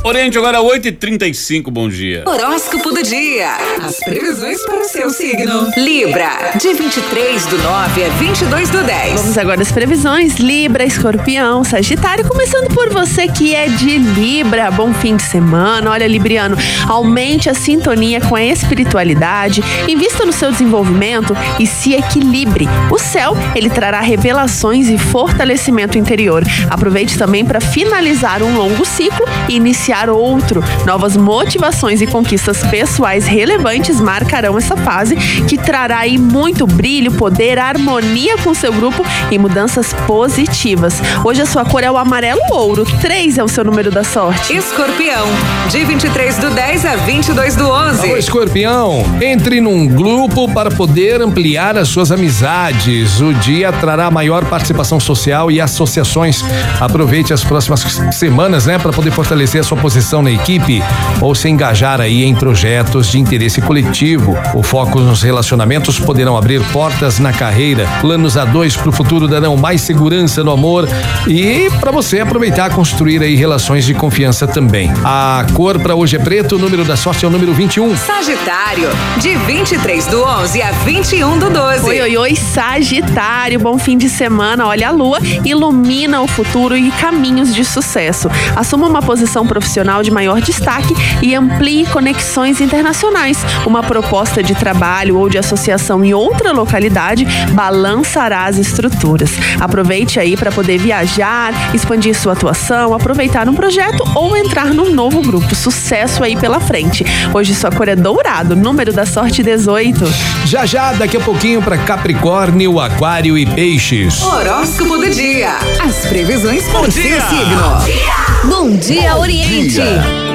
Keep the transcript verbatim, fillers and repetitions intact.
Oriente agora oito e trinta e cinco, bom dia. Horóscopo do dia. As previsões para o seu signo. Libra, de vinte e três do nove a vinte e dois do dez. Vamos agora às previsões. Libra, Escorpião, Sagitário, começando por você que é de Libra. Bom fim de semana. Olha, Libriano, aumente a sintonia com a espiritualidade, invista no seu desenvolvimento e se equilibre. O céu, ele trará revelações e fortalecimento interior. Aproveite também para finalizar um longo ciclo e iniciar outro. Novas motivações e conquistas pessoais relevantes marcarão essa fase, que trará aí muito brilho, poder, harmonia com seu grupo e mudanças positivas. Hoje a sua cor é o amarelo ouro. três é o seu número da sorte. Escorpião, de vinte e três do dez a vinte e dois do onze. Ô, Escorpião, entre num grupo para poder ampliar as suas amizades. O dia trará maior participação social e associações. Aproveite as próximas semanas, né, para poder fortalecer a sua posição na equipe ou se engajar aí em projetos de interesse coletivo. O foco nos relacionamentos poderão abrir portas na carreira. Planos a dois para o futuro darão mais segurança no amor e para você aproveitar construir aí relações de confiança também. A cor para hoje é preto, o número da sorte é o número vinte e um. Sagitário, de vinte e três do onze a vinte e um do doze. Oi, oi, oi, Sagitário, bom fim de semana. Olha, a lua ilumina o futuro e caminhos de sucesso. Assuma uma posição profissional de maior destaque e amplie conexões internacionais. Uma proposta de trabalho ou de associação em outra localidade balançará as estruturas. Aproveite aí para poder viajar, expandir sua atuação, aproveitar um projeto ou entrar num novo grupo. Sucesso aí pela frente. Hoje sua cor é dourado, número da sorte dezoito. Já já, daqui a pouquinho para Capricórnio, Aquário e Peixes. Horóscopo do dia. As previsões para o seu signo. Bom dia, Oriente.